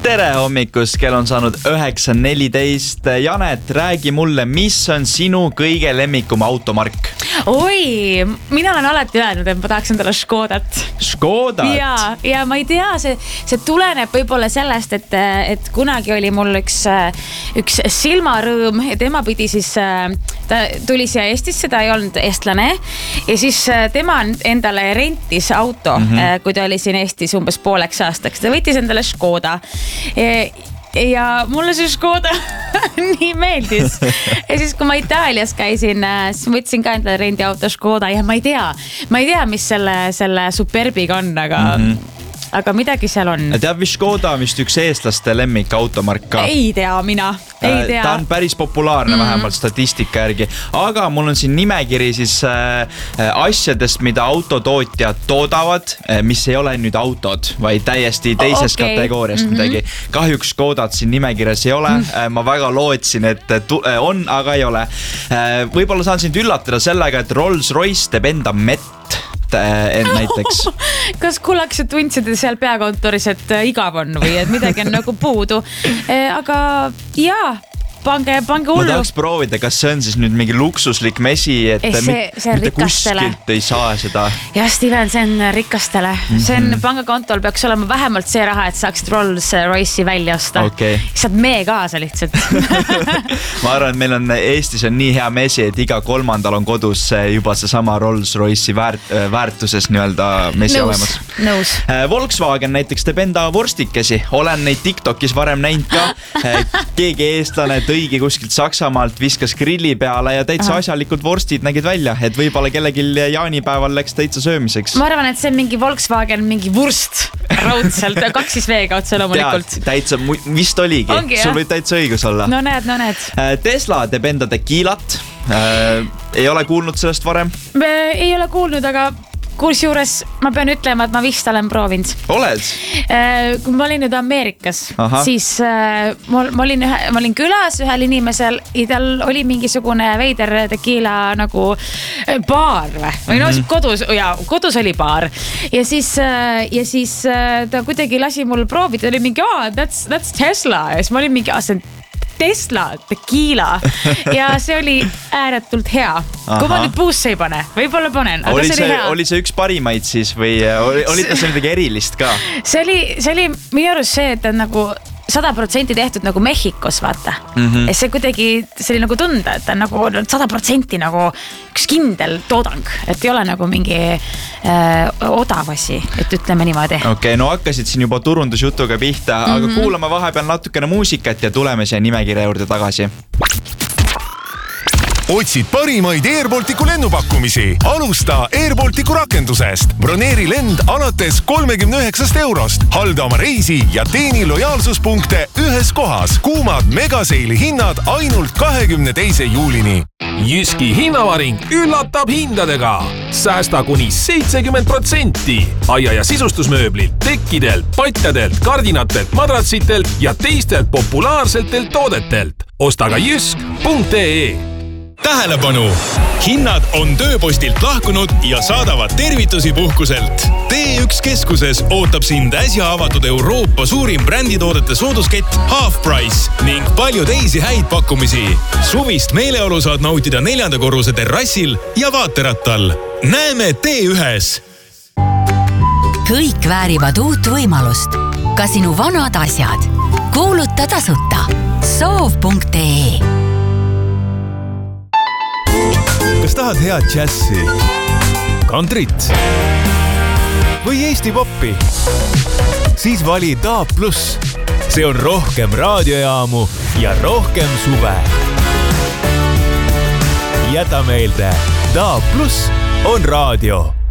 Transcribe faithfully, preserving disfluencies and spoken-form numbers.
tere hommikust, kell on saanud üheksa neliteist. Janet, räägi mulle, mis on sinu kõige lemmikum automark? Oi, mina olen alati öelnud, et ma tahaks endale Škodat. Škodat? Ja, ja ma ei tea, see, see tuleneb võib-olla sellest, et, et kunagi oli mul üks, üks silmarõõm ja tema pidi siis, ta tuli siia Eestisse, ta ei olnud eestlane ja siis tema endale rentis auto, mm-hmm. kui ta oli siin Eestis umbes pooleks aastaks. Ta võttis endale Škoda ja mulle see Škoda nii meeldis. Ja siis kui ma Itaalias käisin, siis võtsin ka endale rendiauto Škoda ja ma ei tea, ma ei tea, mis selle, selle Superbiga on, aga, mm-hmm. aga midagi seal on. Teab, mis Škoda on vist üks eestlaste lemmik automark ka? Ei tea, mina. Ei tea. Ta on päris populaarne, mm-hmm. vähemalt statistika järgi. Aga mul on siin nimekiri siis äh, asjadest, mida autotootjad toodavad, mis ei ole nüüd autod, vaid täiesti teises okay. kategooriast mm-hmm. midagi. Kahjuks Škodat siin nimekirjas ei ole. Mm-hmm. Ma väga lootsin, et on, aga ei ole. Võib-olla saan sind üllatada sellega, et Rolls-Royce teeb enda mett. Näiteks. Kas kullaksid tundsid seal peakontoris, et igav on või et midagi on nagu puudu? Aga jaa, pange, pange hullu. Ma tahaks proovida, kas see on siis nüüd mingi luksuslik mesi, et ei, see, see mitte kuskilt ei saa seda. Ja Steven, see on rikastele. Mm-hmm. See on pangakontol peaks olema vähemalt see raha, et saaksid Rolls-Royce'i välja osta. Okay. Saad mee kaasa lihtsalt. Ma arvan, et meil on Eestis on nii hea mesi, et iga kolmandal on kodus juba see sama Rolls-Royce'i väärt, väärtuses nii-öelda mesi nõus, olemas. Nõus. Volkswagen näiteks teeb enda vorstikesi. Olen neid TikTokis varem näinud ka. Keegi eestlane tõigi kuskilt Saksamaalt, viskas grilli peale ja täitsa Aha. asjalikud vorstid nägid välja, et võib-olla kellelgi jaanipäeval läks täitsa söömiseks. Ma arvan, et see on mingi Volkswagen, mingi vurst raudselt, kaks siis veega otse loomulikult. Tead, täitsa, vist oligi. Ongi, sul võib täitsa õigus olla. No näed, no näed. Tesla teeb enda tekiilat. Äh, ei ole kuulnud sellest varem? Me ei ole kuulnud, aga kusjuures ma pean ütlema, et ma vist olen proovinud. Oled? Kui ma olin nüüd Ameerikas, Aha. siis ma, ma, olin ühe, ma olin külas ühel inimesel ja tal oli mingisugune veider tekiila nagu baar või, või no mm-hmm. kodus, ja, kodus oli baar ja siis, ja siis ta kuidagi lasi mul proovida, oli mingi, oh, that's, that's Tesla ja siis ma olin mingi, ah, see on Tesla, tekiila ja see oli ääretult hea. Aha. Kui ma nüüd puusse ei pane, võib-olla panen, aga oli see oli see, hea. Oli see üks parimaid siis või oli, oli ta see midagi erilist ka? See oli, see oli minu arust see, et on nagu sada protsenti tehtud nagu Mehhikos, vaata. Mm-hmm. Ja see kuidagi, see oli nagu tunda, et on nagu sada protsenti nagu üks kindel toodang, et ei ole nagu mingi äh, odavasi, et ütleme niimoodi. Okei, okay, no hakkasid siin juba turundusjutuga pihta, mm-hmm. aga kuulame vahepeal natukene muusikat ja tuleme siia nimekirja juurde tagasi. Otsid parimaid Airbalticu lennupakkumisi. Alusta Airbalticu rakendusest. Broneeri lend alates kolmekümne üheksast eurost. Halda oma reisi ja teeni lojaalsuspunkte ühes kohas. Kuumad megaseili hinnad ainult kahekümne teise juulini. Jyski hinnavaring üllatab hindadega. Säästa kuni seitsekümmend protsenti. Aia- ja sisustusmööblilt, tekkidelt, patjadelt, kardinatelt, madratsitelt ja teistelt populaarsetelt toodetelt. Osta ka jysk punkt ee. Tähelepanu! Hinnad on tööpostilt lahkunud ja saadavad tervitusi puhkuselt. T üks keskuses ootab sind äsja avatud Euroopa suurim bränditoodete sooduskett Half Price ning palju teisi häid pakkumisi. Suvist meeleolu saad nautida neljanda korruse terrassil ja vaaterattal. Näeme T ühes! Kõik väärivad uut võimalust. Ka sinu vanad asjad. Kuuluta tasuta. soov punkt ee. Kas tahad head džässi, kantrit või Eesti poppi? Siis vali D A B plus. See on rohkem raadiojaamu ja rohkem suve. Jäta meelde, D A B plus on raadio.